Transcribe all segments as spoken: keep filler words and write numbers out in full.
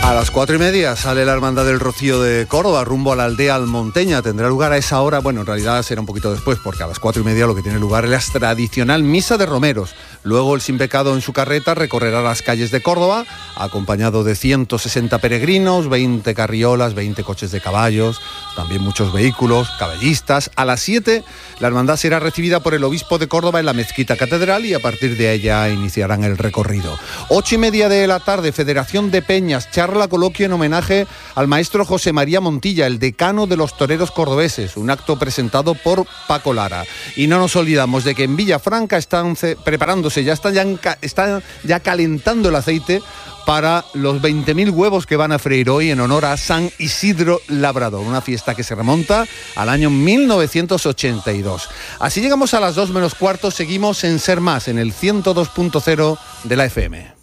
A las cuatro y media sale la Hermandad del Rocío de Córdoba rumbo a la aldea almonteña. Tendrá lugar a esa hora, bueno, en realidad será un poquito después, porque a las cuatro y media lo que tiene lugar es la tradicional misa de romeros. Luego el Sin Pecado en su carreta recorrerá las calles de Córdoba, acompañado de ciento sesenta peregrinos, veinte carriolas, veinte coches de caballos, también muchos vehículos, caballistas. A las siete la hermandad será recibida por el obispo de Córdoba en la mezquita catedral y a partir de ella iniciarán el recorrido. Ocho y media de la tarde, Federación de Peñas, charla coloquio en homenaje al maestro José María Montilla, el decano de los toreros cordobeses, un acto presentado por Paco Lara. Y no nos olvidamos de que en Villafranca están preparándose, ya están ya, están ya calentando el aceite para los veinte mil huevos que van a freír hoy en honor a San Isidro Labrador, una fiesta que se remonta al año mil novecientos ochenta y dos. Así llegamos a las dos menos cuarto, seguimos en Ser Más, en el ciento dos punto cero de la F M.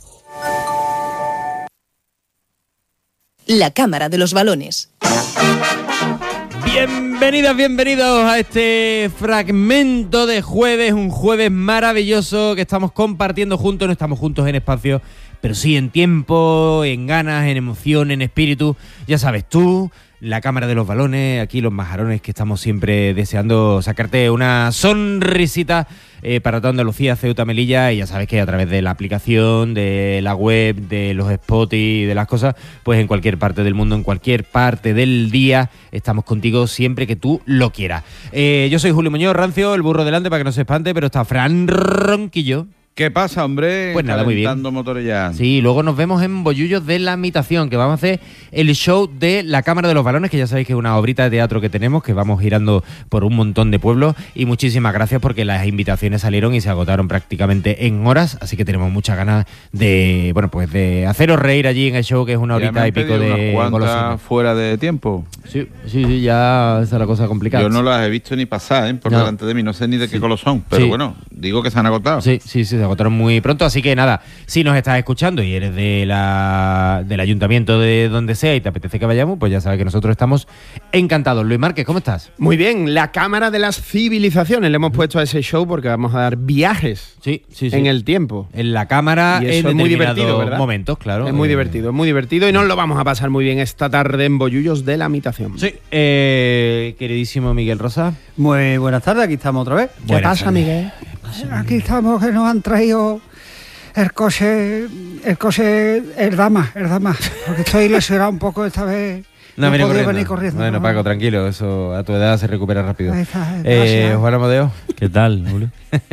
La Cámara de los Balones. Bienvenidas, bienvenidos a este fragmento de jueves, un jueves maravilloso que estamos compartiendo juntos, no estamos juntos en espacio, pero sí en tiempo, en ganas, en emoción, en espíritu. Ya sabes, tú, la Cámara de los Balones, aquí los majarones que estamos siempre deseando sacarte una sonrisita eh, para toda Andalucía, Ceuta, Melilla, y ya sabes que a través de la aplicación, de la web, de los spots y de las cosas, pues en cualquier parte del mundo, en cualquier parte del día, estamos contigo siempre que tú lo quieras. Eh, yo soy Julio Muñoz, Rancio, el burro delante para que no se espante, pero está Fran Ronquillo. ¿Qué pasa, hombre? Pues nada, muy bien. Motores ya. Sí, luego nos vemos en Bollullos de la Imitación, que vamos a hacer el show de la Cámara de los Balones, que ya sabéis que es una obrita de teatro que tenemos, que vamos girando por un montón de pueblos, y muchísimas gracias porque las invitaciones salieron y se agotaron prácticamente en horas, así que tenemos muchas ganas de, bueno, pues de haceros reír allí en el show, que es una horita y pico de golosinas fuera de tiempo. Sí, sí, sí, ya esa es la cosa complicada. Yo no las he visto ni pasar, ¿eh? Por no. delante de mí, no sé ni de qué sí. color son, pero sí. bueno, digo que se han agotado. Sí, sí, sí, se agotaron muy pronto, así que nada, si nos estás escuchando y eres de la del ayuntamiento de donde sea y te apetece que vayamos, pues ya sabes que nosotros estamos encantados. Luis Márquez, ¿cómo estás? Muy bien, la Cámara de las Civilizaciones, le hemos puesto a ese show porque vamos a dar viajes sí, sí, sí. en el tiempo. En la cámara, y eso en es muy divertido, ¿verdad? Momentos, claro. Es muy eh... divertido, es muy divertido y nos lo vamos a pasar muy bien esta tarde en Bollullos de la Imitación. Sí, eh, queridísimo Miguel Rosa. Muy buenas tardes, aquí estamos otra vez. ¿Qué Buenas pasa, tardes. Miguel? Aquí estamos, que nos han traído el coche, el coche, el dama, el dama, porque estoy lesionado un poco esta vez. No, No venir podía corriendo. venir corriendo. Bueno, no. Paco, tranquilo, eso a tu edad se recupera rápido. Ahí está, Eh, gracias. Juan Amadeo. ¿Qué tal, Julio?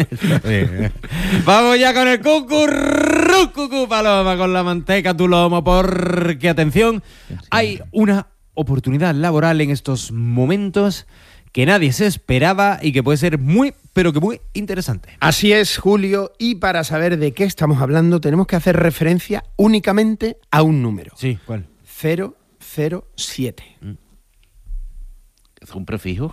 Vamos ya con el cucurru, cucú paloma, con la manteca tu lomo, porque atención, hay una oportunidad laboral en estos momentos que nadie se esperaba y que puede ser muy, pero que muy interesante. Así es, Julio, y para saber de qué estamos hablando tenemos que hacer referencia únicamente a un número. Sí, ¿cuál? cero cero siete. ¿Es un prefijo?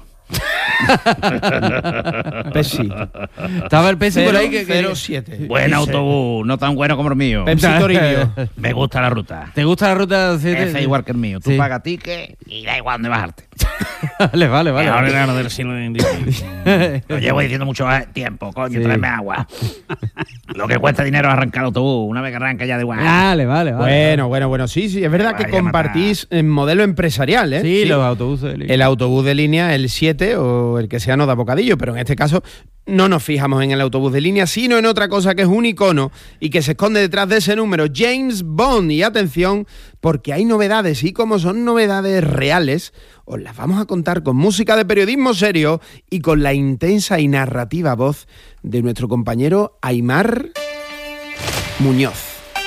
Pepsi. Estaba el Pepsi por ahí que... cero siete. Buen autobús, no tan bueno como el mío. Pepsi Torillo. Me gusta la ruta. ¿Te gusta la ruta? Sí, Ese es igual que el mío. Tú Sí. pagas ticket y da igual dónde bajarte. Vale, vale, vale. Ahora verano del siglo dieciséis. Lo llevo diciendo mucho tiempo, coño, Sí. tráeme agua. Lo que cuesta dinero es arrancar el autobús. Una vez que arranca ya de igual. Vale, vale, vale. Bueno, bueno, bueno, sí, sí, es verdad que Vaya compartís en modelo empresarial, ¿eh? Sí, los autobuses de línea. El autobús de línea, el siete o el que sea, no da bocadillo, pero en este caso no nos fijamos en el autobús de línea, sino en otra cosa que es un icono y que se esconde detrás de ese número, James Bond. Y atención, porque hay novedades, y como son novedades reales, os las vamos a contar con música de periodismo serio y con la intensa y narrativa voz de nuestro compañero Aimar Muñoz.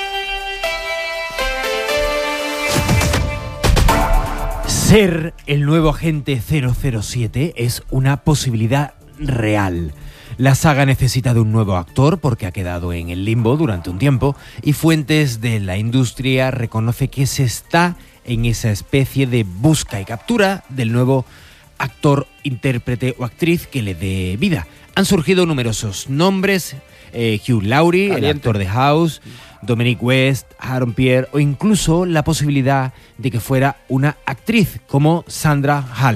Ser el nuevo agente cero cero siete es una posibilidad real. La saga necesita de un nuevo actor porque ha quedado en el limbo durante un tiempo y fuentes de la industria reconoce que se está en esa especie de busca y captura del nuevo actor, intérprete o actriz que le dé vida. Han surgido numerosos nombres, eh, Hugh Laurie, el Caliente. actor de House, Dominic West, Aaron Pierre o incluso la posibilidad de que fuera una actriz como Sandra Haller.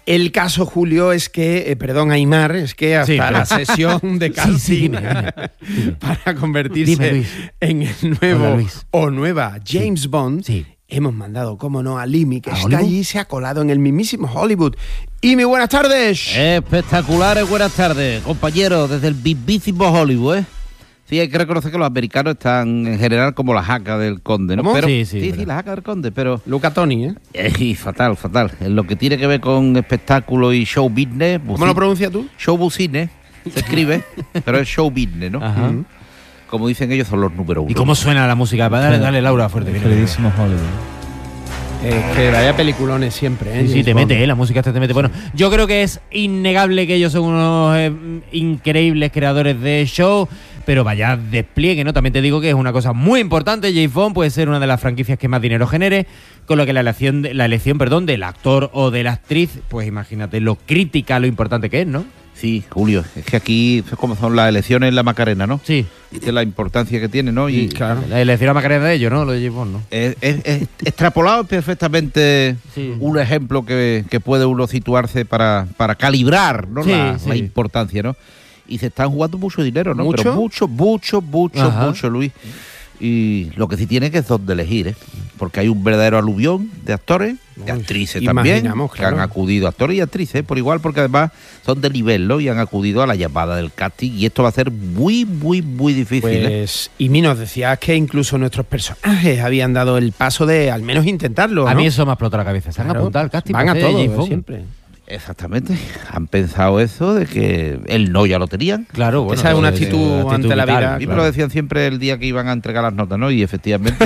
El caso, Julio, es que, eh, perdón, Aymar, es que hasta Sí, la pero- sesión de casting sí, dime, dime, dime. para convertirse Dime, Luis. en el nuevo Hola, Luis. o nueva James Bond, Sí. hemos mandado, cómo no, a Limi, que ¿A está Hollywood? allí y se ha colado en el mismísimo Hollywood. Y muy buenas tardes. Espectaculares, buenas tardes, compañeros, desde el vivísimo Hollywood, ¿eh? Sí, hay que reconocer que los americanos están en general como la jaca del conde, ¿no? ¿Cómo? Pero, Sí, sí, sí, verdad. la jaca del conde, pero... Luca Toni, ¿eh? Eh, y fatal, fatal. En lo que tiene que ver con espectáculo y show business... ¿Cómo buci- lo pronuncias tú? Show business, se escribe, pero es show business, ¿no? Ajá. Como dicen ellos, son los número uno. ¿Y cómo suena la música? Dale, dale, Laura, fuerte. viene, viene. Queridísimo Hollywood. Es que vaya peliculones siempre, ¿eh? Sí, sí, James te Bond. mete, ¿eh? La música esta te mete. Bueno, yo creo que es innegable que ellos son unos eh, increíbles creadores de show, pero vaya despliegue, ¿no? También te digo que es una cosa muy importante. James Bond puede ser una de las franquicias que más dinero genere, con lo que la elección, de- la elección perdón, del actor o de la actriz, pues imagínate lo crítica, lo importante que es, ¿no? Sí, Julio, es que aquí es como son las elecciones en la Macarena, ¿no? Sí, Es la importancia que tiene, ¿no? Y Claro. la elección a Macarena de ellos, ¿no? Lo de James Bond, ¿no? es, es- es extrapolado perfectamente Sí. un ejemplo que, que puede uno situarse para, para calibrar, ¿no? Sí, la, sí. la importancia, ¿no? Y se están jugando mucho dinero, ¿no? ¿Mucho? Pero mucho, mucho, mucho, Ajá. mucho, Luis. Y lo que sí tiene que es dónde elegir, ¿eh? Porque hay un verdadero aluvión de actores, de Uy, actrices también, imaginamos, que claro. han acudido, actores y actrices, por igual, porque además son de nivel, ¿no? Y han acudido a la llamada del casting y esto va a ser muy, muy, muy difícil, ¿eh? Pues, y mi nos decías que incluso nuestros personajes habían dado el paso de al menos intentarlo, A ¿no? mí eso me ha explotado la cabeza. Se han Claro, apuntado al casting. Van para a hacer todo, James Bond. siempre. Exactamente. Han pensado eso de que el no ya lo tenían. Claro, bueno. Esa es una pues, actitud eh, ante la vital, vida, A mí me claro. lo decían siempre el día que iban a entregar las notas, ¿no? Y efectivamente.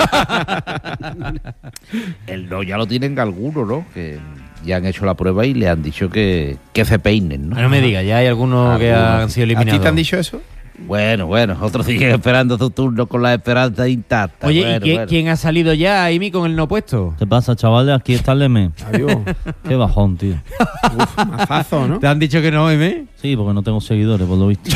el no ya lo tienen algunos, ¿no? Que ya han hecho la prueba y le han dicho que, que se peinen, ¿no? No me digas, ya hay algunos que Algunos. han sido ¿A ti eliminados. te han dicho eso? Bueno, bueno, otros siguen esperando su turno con la esperanza intacta. Oye, Bueno, ¿y quién, bueno. quién ha salido ya, Amy, con el no puesto? ¿Qué pasa, chavales? Aquí está el M. Adiós. Qué bajón, tío. Uf, mazazo, ¿no? ¿Te han dicho que no, Amy? Sí, porque no tengo seguidores, por lo visto.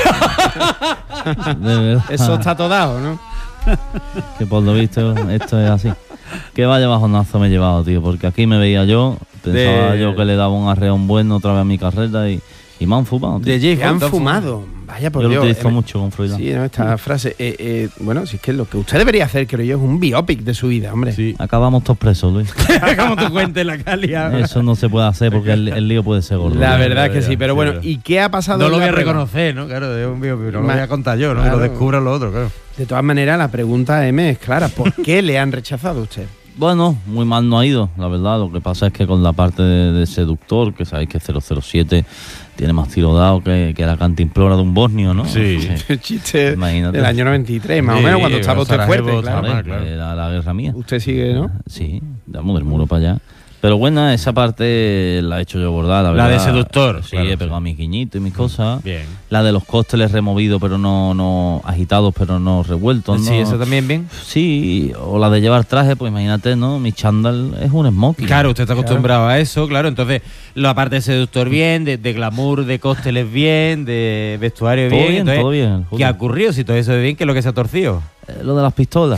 De verdad. Eso está todo dado, ¿no? Que por lo visto esto es así. Qué vaya bajonazo me he llevado, tío. Porque aquí me veía yo, pensaba De- yo que le daba un arreón bueno otra vez a mi carrera y, y me han fumado, tío. De James Que han Bond, te fumado. Vaya por Yo lo Dios. utilizo eh, mucho con Freud. Sí, ¿no? Esta frase. eh, eh, bueno, si es que lo que usted debería hacer, creo yo, es un biopic de su vida, hombre. Sí. Acabamos todos presos, Luis. Como tú cuentes la calia. Eso no se puede hacer porque el, el lío puede ser gordo. La Luis. verdad que ya, sí, pero sí, bueno, verdad. ¿y qué ha pasado? No en lo la voy a prueba? reconocer, ¿no? Claro, es un bio, no lo Ma- voy a contar yo, ¿no? claro. Que lo descubran los otros, claro. De todas maneras, la pregunta, M, es clara. ¿Por qué le han rechazado a usted? Bueno, muy mal no ha ido, la verdad. Lo que pasa es que con la parte de, de seductor, que sabéis que cero cero siete tiene más tiro dado que, que la cantimplora de un bosnio, ¿no? Sí. El chiste Imagínate. del año noventa y tres, más Sí, o menos, cuando estaba usted Sarajevo, fuerte, claro. estaba- Hombre, claro. Era la guerra mía. Usted sigue, ¿no? Sí, damos del muro para allá. Pero bueno, esa parte la he hecho yo bordar, la La verdad. de seductor, Sí, claro, he pegado mis guiñitos y mis cosas. Bien. La de los cócteles removidos, pero no, no agitados, pero no revueltos. Sí, ¿no? eso también bien. Sí, o la de llevar traje, pues imagínate, ¿no? Mi chándal es un smoking. Claro, usted está acostumbrado a eso, claro. Entonces, la parte de seductor bien, de, de glamour, de cócteles bien, de vestuario Todo bien. bien, Entonces, todo bien, ¿qué Julio. ha ocurrido? Si todo eso es bien, ¿qué es lo que se ha torcido? Eh, lo de las pistolas.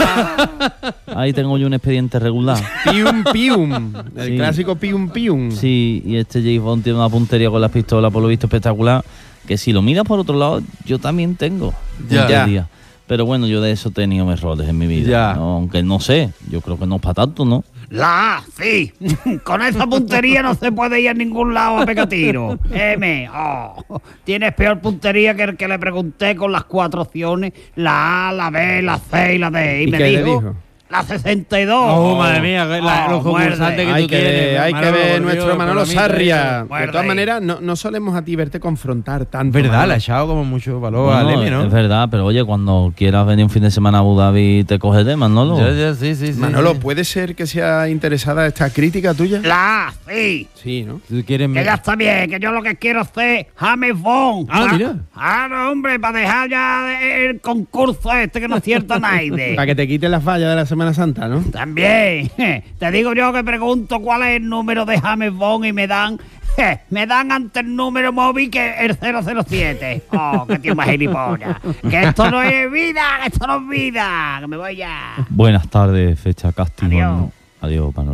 Ahí tengo yo un expediente regular. Pium Pium, el Sí. clásico Pium Pium. Sí, y este James Bond tiene una puntería con las pistolas, por lo visto, espectacular. Que si lo miras por otro lado, yo también tengo. Ya. puntería. Pero bueno, yo de eso he tenido errores en mi vida. Ya. ¿no? Aunque no sé, yo creo que no es para tanto, ¿no? La A, sí. Con esa puntería no se puede ir a ningún lado a pegar tiro. M, oh, tienes peor puntería que el que le pregunté con las cuatro opciones, la A, la B, la C y la D. Y, ¿Y me qué le dijo, dijo? la sesenta y dos. Oh, madre mía, la- los concursantes que Hay tú que, tienes, ver, hay que Manolo, ver por nuestro Dios, Manolo con la mitad, Sarria. De muerde todas ahí. maneras, no, no solemos a ti verte confrontar tanto. Verdad, Manolo. le ha echado como mucho valor Bueno, al M, ¿no? Es verdad, pero oye, cuando quieras venir un fin de semana a Abu Dhabi, te coges temas, ¿no? Ya, ya, sí, sí, sí. Manolo, sí. ¿puede ser que sea interesada esta crítica tuya? La A, sí. Sí, ¿no? ¿Tú quieres Que ya está bien, que yo lo que quiero es hacer James Bond. Ah, Pa- mira. Ah, no, hombre, para dejar ya el concurso este que no acierta nadie. Para que te quite la falla de la Semana Santa, ¿no? También, te digo yo que pregunto cuál es el número de James Bond y me dan, me dan ante el número móvil que el cero cero siete. Oh, qué tío más gilipollas. Que esto no es vida, que esto no es vida. Que me voy ya. Buenas tardes, fecha casting. Adiós. ¿no? Adiós, Manolo.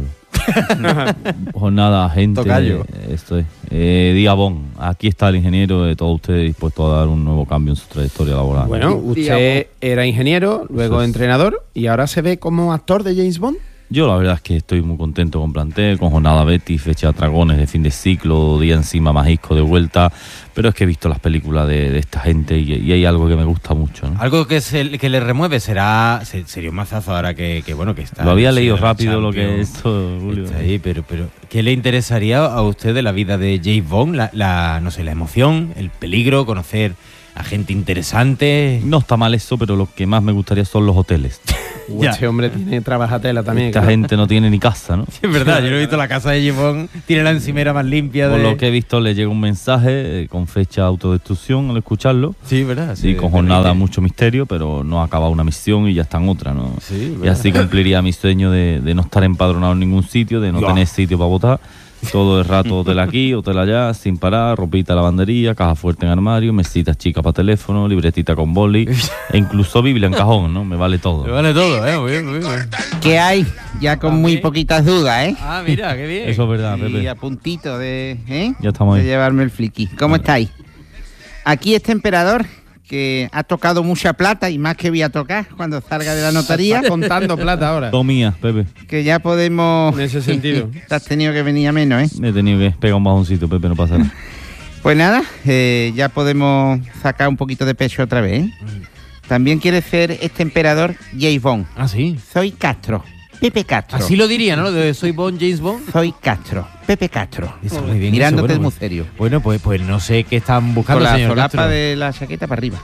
Jornada, gente. Tocayo. eh, Estoy. Eh, Día Bon, aquí está el ingeniero de todos ustedes dispuesto a dar un nuevo cambio en su trayectoria laboral. Bueno, usted era ingeniero, luego Eso es. entrenador y ahora se ve como actor de James Bond. Yo la verdad es que estoy muy contento con plantel, con jornada Betis, fecha de Dragones de fin de ciclo, día encima Majisco de vuelta, pero es que he visto las películas de, de esta gente y, y hay algo que me gusta mucho, ¿no? Algo que, se, que le remueve será se- sería un mazazo ahora que, que bueno que está. Lo había sí, leído de la rápido lo que Champions. es esto, Julio. Está ahí, pero, pero ¿qué le interesaría a usted de la vida de James Bond? La, la, no sé, la emoción, el peligro, conocer a gente interesante. No está mal eso, pero lo que más me gustaría son los hoteles. Uh, Ya. este hombre tiene trabajatela también. Esta claro. gente no tiene ni casa, ¿no? Es verdad, yo no he visto la casa de James Bond, tiene la encimera más limpia Por de... lo que he visto le llega un mensaje eh, con fecha de autodestrucción al escucharlo. Sí, ¿verdad? Sí, con jornada mucho misterio, pero no ha acabado una misión y ya está en otra, ¿no? Sí, y ¿verdad? así cumpliría mi sueño de, de no estar empadronado en ningún sitio, de no Ya. tener sitio para votar. Todo el rato hotel aquí, hotel allá, sin parar, ropita lavandería, caja fuerte en armario, mesitas chicas para teléfono, libretita con boli e incluso Biblia en cajón, ¿no? Me vale todo. Me vale todo, ¿eh? Muy bien, muy bien. ¿Qué hay? Ya con muy También. poquitas dudas, ¿eh? Ah, mira, qué bien. Eso es verdad, Y Pepe. a puntito de, ¿eh? Ya estamos de ahí. llevarme el fliqui. ¿Cómo Vale. estáis? Aquí este emperador que ha tocado mucha plata y más que voy a tocar cuando salga de la notaría, Está contando plata ahora. Todo mía, Pepe. que ya podemos... En ese sentido. Te has tenido que venir a menos, ¿eh? Me he tenido que pegar un bajoncito, Pepe, no pasa nada. Pues nada, eh, ya podemos sacar un poquito de pecho otra vez, ¿eh? También quiere ser este emperador James Bond. Ah, sí. Soy Castro. Pepe Castro. Así lo diría, ¿no? Lo de soy Bond, James Bond. Soy Castro. Pepe Castro. Eso, muy bien, Mirándote eso, bueno, muy pues- serio. Bueno, pues, pues no sé qué están buscando, Con la señor solapa Castro. de la chaqueta para arriba.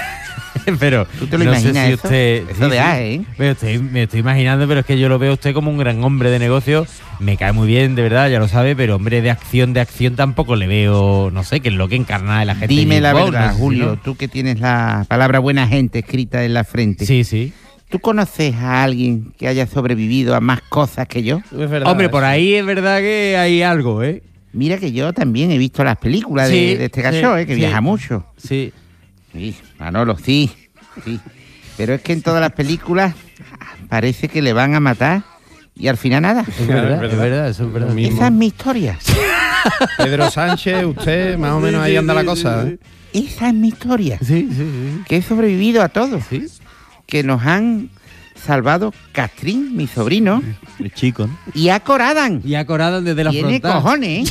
Pero ¿Tú te lo no imaginas sé si eso? usted... Eso de A, ¿eh? Me estoy, me estoy imaginando, pero es que yo lo veo a usted como un gran hombre de negocio. Me cae muy bien, de verdad, ya lo sabe, pero hombre de acción, de acción tampoco le veo, no sé, qué es lo que encarna de la gente. Dime de la James Bond, verdad, no sé si Julio, no. tú que tienes la palabra buena gente escrita en la frente. Sí, sí. ¿Tú conoces a alguien que haya sobrevivido a más cosas que yo? Es verdad, Hombre, por eso. ahí es verdad que hay algo, ¿eh? Mira que yo también he visto las películas de- Sí, de, este sí, cacho, ¿eh? Que sí. viaja mucho. Sí. Sí, Manolo, sí, sí. Pero es que en todas las películas parece que le van a matar y al final nada. Es verdad, es verdad, eso es verdad. Esa es mi historia. Pedro Sánchez, usted, más o menos ahí anda la cosa. ¿eh? Esa es mi historia. Sí, sí, sí. Que he sobrevivido a todo. Sí. Que nos han salvado Castrín, mi sobrino, El chico, ¿no? y a Coradan. Y acoradan desde la Tiene frontal. cojones,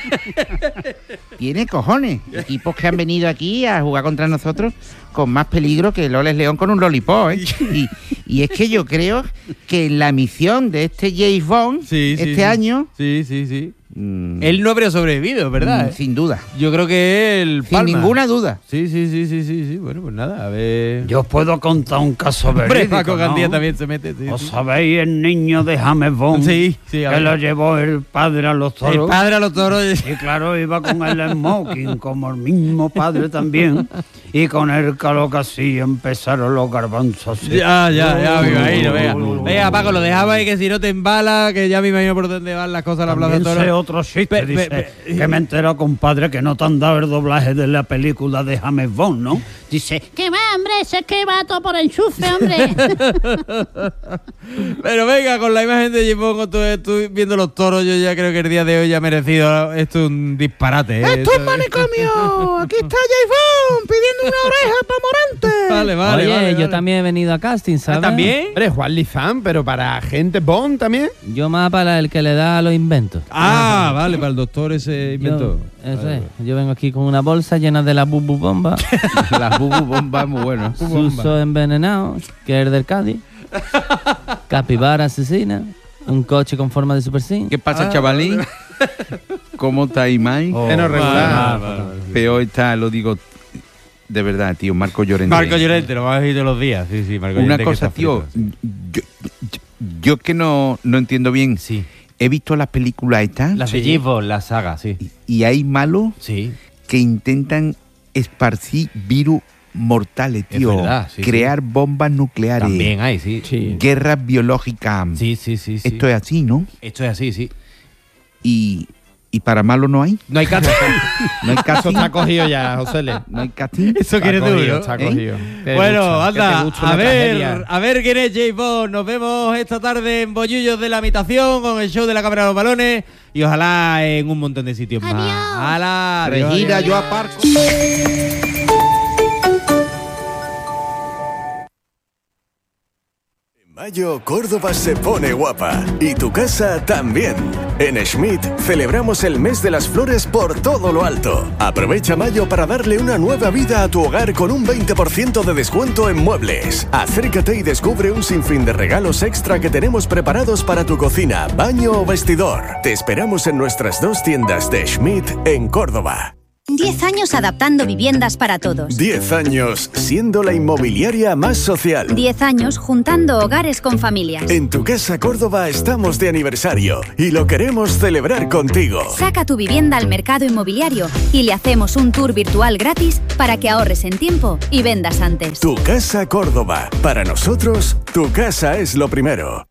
¿eh? Tiene cojones. Equipos que han venido aquí a jugar contra nosotros con más peligro que Loles León con un lollipop, ¿eh? Y, y es que yo creo que en la misión de este James Bond, Sí, sí, este sí. año, Sí, sí, sí. mm, Él no habría sobrevivido, ¿verdad? mm, sin duda, Yo creo que él sin ninguna duda. Sí, sí, sí, sí, sí, sí. Bueno, pues nada, a ver. Yo os puedo contar un caso Hombre, verídico, Paco ¿no? Gandía también se mete. Sí, ¿Os sí. sabéis el niño de James Bond? Sí, sí, a Que ver. lo llevó el padre a los El toros. padre a los toros. Y claro, iba con el smoking, como el mismo padre también. Y con el calor que hacía empezaron los garbanzos. así. Ya, ya, ya, me imagino. Venga, Uh, venga, Paco, lo dejaba ahí que si no te embala, que ya me imagino por dónde van las cosas a la Plaza También sé Toro. otro chiste, Pe- pe- dice, pe- que me he enterado, compadre, que no te han dado el doblaje de la película de James Bond, ¿no? Dice, ¿Qué va, hombre? Ese es que va todo por enchufe, hombre. Pero venga, con la imagen de James Bond, tú, tú viendo los toros, yo ya creo que el día de hoy ya ha merecido. Esto es un disparate. ¿eh? ¡Esto es manicomio! Aquí está James Bond pidiendo una oreja para Morante. Vale, vale. Oye, vale, yo vale. también he venido a casting, ¿sabes? ¿Ah, también? Hombre, Juan Lizán, pero para gente Bond también. Yo más para el que le da los inventos. Ah, vale, para el doctor ese inventó. Yo, eso es. Yo vengo aquí con una bolsa llena de la bubu bomba, Las bubu bombas muy buenas. suso envenenado, que es el del Cádiz, capibara asesina, un coche con forma de super sim. ¿Qué pasa, chavalín? ¿Cómo estáis, Mike? Menos regular. Vale, vale, vale. Peor está, lo digo de verdad, tío, Marco Llorente. Marco Llorente, lo vas a oír todos los días. Sí, sí, Marco Una Llorente que cosa, está tío, frito, yo, yo, yo que no, no entiendo bien, sí. he visto las películas estas Las de James Bond, la saga, sí. y hay malos Sí. que intentan esparcir virus mortales, Es tío. verdad, sí, crear bombas nucleares, También hay, sí. Sí. guerras biológicas. Sí, sí, sí, sí. Esto es así, ¿no? Esto es así, sí. Y ¿Y para malo no hay? No hay casting. No hay Eso casting. está cogido ya, José Le. No hay casting. Eso quieres tú, cogido, ¿no? está ¿Eh? cogido. Te Bueno, gusta, que te anda, gusta a una ver, tragedia. a ver quién es James Bond. Nos vemos esta tarde en Bollullos de la Habitación con el show de la Cámara de los Balones y ojalá en un montón de sitios más. Adiós. ¡Hala! Adiós, Regina, adiós. yo aparco. Mayo, Córdoba se pone guapa y tu casa también. En Schmidt celebramos el mes de las flores por todo lo alto. Aprovecha mayo para darle una nueva vida a tu hogar con un veinte por ciento de descuento en muebles. Acércate y descubre un sinfín de regalos extra que tenemos preparados para tu cocina, baño o vestidor. Te esperamos en nuestras dos tiendas de Schmidt en Córdoba. Diez años adaptando viviendas para todos. Diez años siendo la inmobiliaria más social. Diez años juntando hogares con familias. En tu casa Córdoba estamos de aniversario y lo queremos celebrar contigo. Saca tu vivienda al mercado inmobiliario y le hacemos un tour virtual gratis para que ahorres en tiempo y vendas antes. Tu casa Córdoba. Para nosotros, tu casa es lo primero.